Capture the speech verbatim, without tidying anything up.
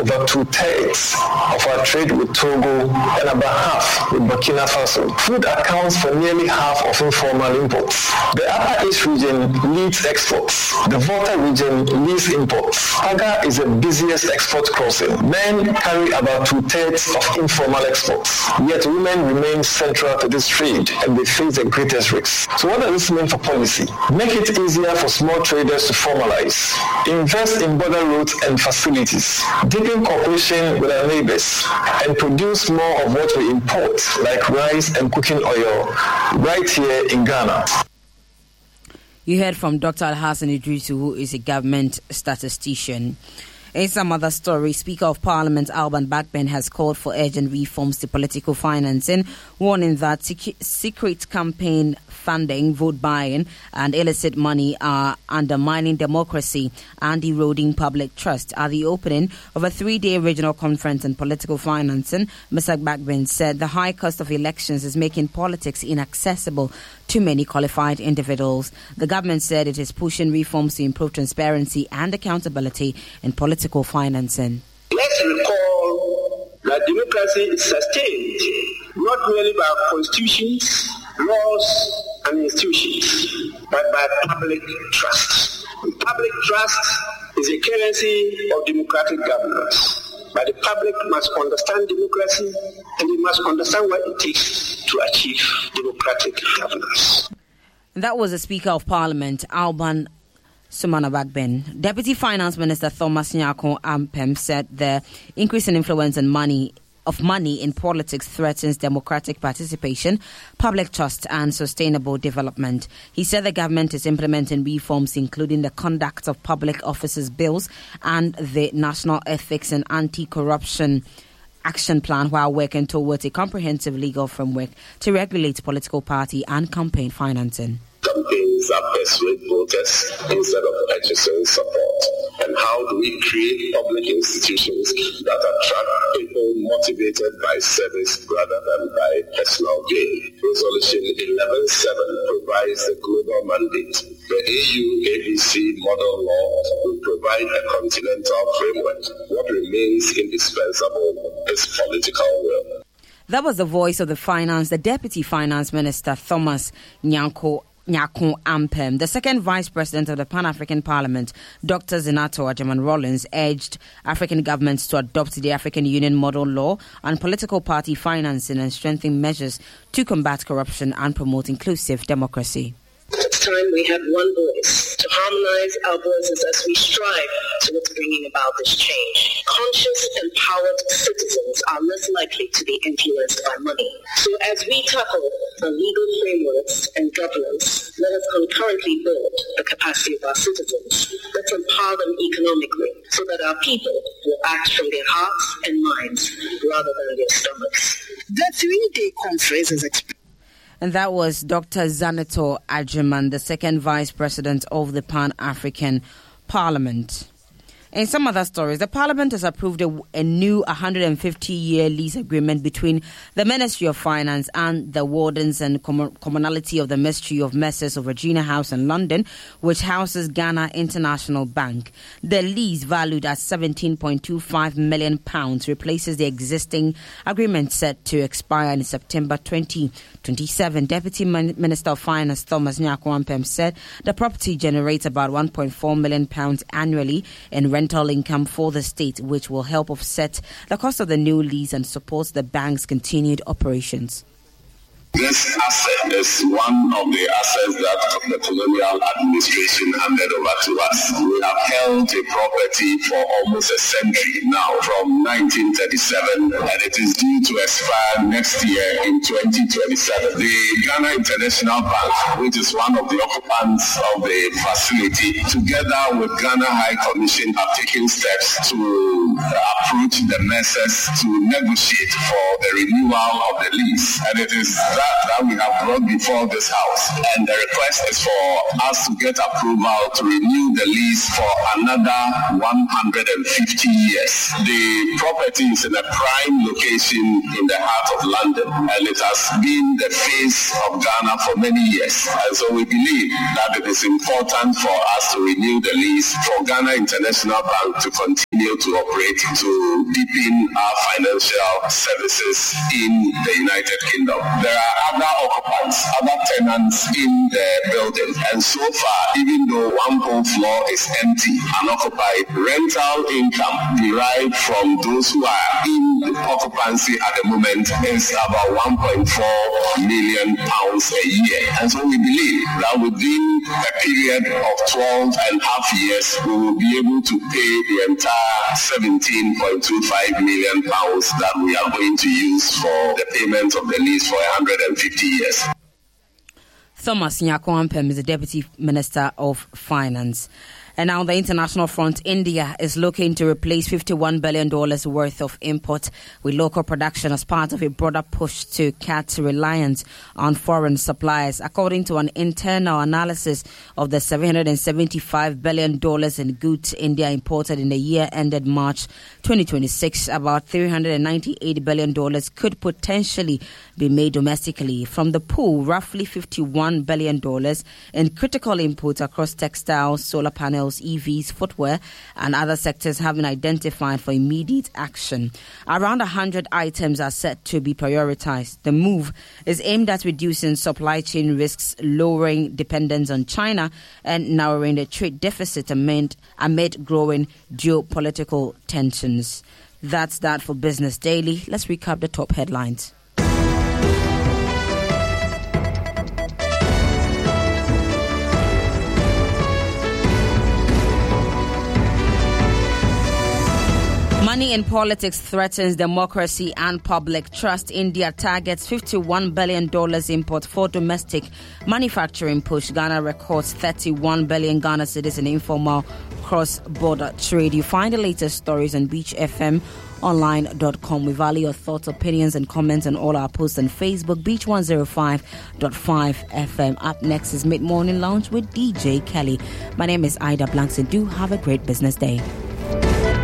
over two-thirds of our trade with Togo and about half with Burkina Faso. Food accounts for nearly half of informal imports. The Upper East region leads exports. The Volta region leads imports. Paga is the busiest export crossing. Men carry about two-thirds of informal exports. Yet women remain central to this trade and they face the greatest risks. So what does this mean for policy? Make it easier for small traders to formalize. Invest in border roads and facilities. Deepen cooperation with our neighbors and produce more of what we import, like rice and cooking oil, right here in Ghana. You heard from Doctor Alhassan Idrisu, who is a government statistician. In some other story, Speaker of Parliament Alban Bagbin has called for urgent reforms to political financing, warning that sec- secret campaign funding, vote buying, and illicit money are undermining democracy and eroding public trust. At the opening of a three-day regional conference on political financing, Mister Bagbin said the high cost of elections is making politics inaccessible to many qualified individuals. The government said it is pushing reforms to improve transparency and accountability in political financing. Let's recall that democracy is sustained not merely by constitutions, laws, and institutions, but by public trust. And public trust is a currency of democratic governance. But the public must understand democracy and they must understand what it takes to achieve democratic governance. That was the Speaker of Parliament, Alban Sumana Bagbin. Deputy Finance Minister Thomas Nyarko Ampem said the increase in influence and money of money in politics threatens democratic participation, public trust and sustainable development. He said the government is implementing reforms including the Conduct of Public Officers Bills and the National Ethics and Anti-Corruption Action Plan while working towards a comprehensive legal framework to regulate political party and campaign financing. Campaigns that persuade voters instead of purchasing support. And how do we create public institutions that attract people motivated by service rather than by personal gain? Resolution eleven seven provides the global mandate. The A U A B C model law will provide a continental framework. What remains indispensable is political will. That was the voice of the finance, the Deputy Finance Minister Thomas Nyarko Nyarko Ampem. The second Vice President of the Pan-African Parliament, Doctor Zinato Agyemang-Rawlings, urged African governments to adopt the African Union model law on political party financing and strengthen measures to combat corruption and promote inclusive democracy. It's time we had one voice to harmonize our voices as we strive towards bringing about this change. Conscious, empowered citizens are less likely to be influenced by money. So as we tackle the legal frameworks and governance, let us concurrently build the capacity of our citizens. Let's empower them economically so that our people will act from their hearts and minds rather than their stomachs. The three-day conference is expected. And that was Doctor Zinato Agyemang, the second Vice President of the Pan-African Parliament. In some other stories, the Parliament has approved a, a new one hundred fifty year lease agreement between the Ministry of Finance and the Wardens and Com- Commonality of the Ministry of Mercers of Regina House in London, which houses Ghana International Bank. The lease, valued at seventeen point two five million pounds, replaces the existing agreement set to expire in September twenty twenty-seven. Deputy Minister of Finance Thomas Nyarko Ampem said the property generates about one point four million pounds annually in rental income for the state, which will help offset the cost of the new lease and supports the bank's continued operations. This asset is one of the assets that the colonial administration handed over to us. We have held a property for almost a century now, from nineteen thirty-seven, and it is due to expire next year in twenty twenty-seven. The Ghana International Bank, which is one of the occupants of the facility, together with Ghana High Commission, have taken steps to approach the Mercers to negotiate for the renewal of the lease. And it is that that we have brought before this house, and the request is for us to get approval to renew the lease for another one hundred fifty years. The property is in a prime location in the heart of London, and it has been the face of Ghana for many years, and so we believe that it is important for us to renew the lease for Ghana International Bank to continue continue to operate to deepen our financial services in the United Kingdom. There are other occupants, other tenants in the building, and so far, even though one whole floor is empty, unoccupied, rental income derived from those who are in occupancy at the moment is about one point four million pounds a year. And so we believe that within a period of twelve and a half years, we will be able to pay the entire seventeen point two five million pounds that we are going to use for the payment of the lease for one hundred fifty years. Thomas Nyarko Ampem is the Deputy Minister of Finance. And now on the international front, India is looking to replace fifty-one billion dollars worth of import with local production as part of a broader push to cut reliance on foreign suppliers. According to an internal analysis of the seven hundred seventy-five billion dollars in goods India imported in the year ended March twenty twenty-six, about three hundred ninety-eight billion dollars could potentially be made domestically. From the pool, roughly fifty-one billion dollars in critical imports across textiles, solar panels, E Vs, footwear, and other sectors have been identified for immediate action. Around one hundred items are set to be prioritized. The move is aimed at reducing supply chain risks, lowering dependence on China, and narrowing the trade deficit amid, amid growing geopolitical tensions. That's that for Business Daily. Let's recap the top headlines. Money in politics threatens democracy and public trust. India targets fifty-one billion dollars import for domestic manufacturing push. Ghana records thirty-one billion Ghana cedis in informal cross-border trade. You find the latest stories on beach f m online dot com. We value your thoughts, opinions, and comments on all our posts on Facebook, Beach one oh five point five F M. Up next is Mid-Morning Lounge with D J Kelly. My name is Ida Blanks, and do have a great business day.